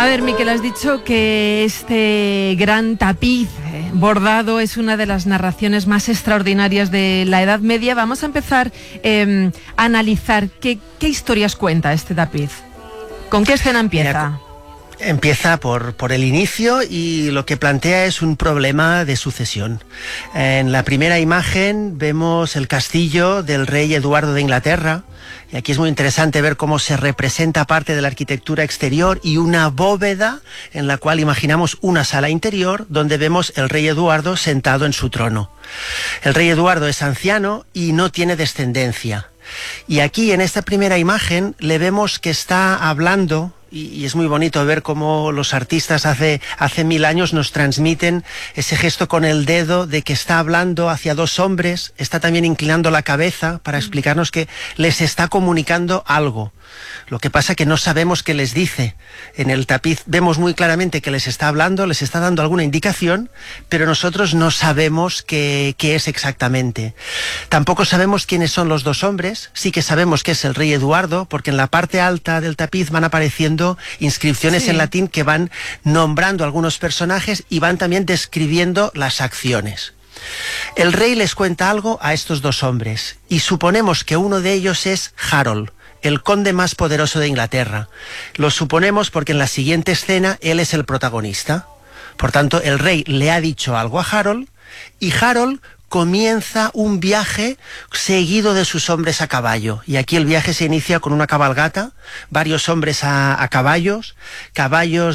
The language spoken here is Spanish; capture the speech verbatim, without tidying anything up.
A ver, Miquel, has dicho que este gran tapiz bordado es una de las narraciones más extraordinarias de la Edad Media. Vamos a empezar eh, a analizar qué, qué historias cuenta este tapiz. ¿Con qué escena empieza? Mira, empieza por, por el inicio y lo que plantea es un problema de sucesión. En la primera imagen vemos el castillo del rey Eduardo de Inglaterra, y aquí es muy interesante ver cómo se representa parte de la arquitectura exterior y una bóveda en la cual imaginamos una sala interior donde vemos el rey Eduardo sentado en su trono. El rey Eduardo es anciano y no tiene descendencia. Y aquí en esta primera imagen le vemos que está hablando, y, y es muy bonito ver cómo los artistas hace, hace mil años nos transmiten ese gesto con el dedo de que está hablando hacia dos hombres, está también inclinando la cabeza para explicarnos que les está comunicando algo. Lo que pasa que no sabemos qué les dice. En el tapiz vemos muy claramente que les está hablando, les está dando alguna indicación, pero nosotros no sabemos qué, qué es exactamente. Tampoco sabemos quiénes son los dos hombres. Sí que sabemos que es el rey Eduardo, porque en la parte alta del tapiz van apareciendo inscripciones sí. en latín que van nombrando algunos personajes y van también describiendo las acciones. El rey les cuenta algo a estos dos hombres y suponemos que uno de ellos es Harold, el conde más poderoso de Inglaterra. Lo suponemos porque en la siguiente escena él es el protagonista. Por tanto, el rey le ha dicho algo a Harold y Harold comienza un viaje seguido de sus hombres a caballo. Y aquí el viaje se inicia con una cabalgata, varios hombres a, a caballos, caballos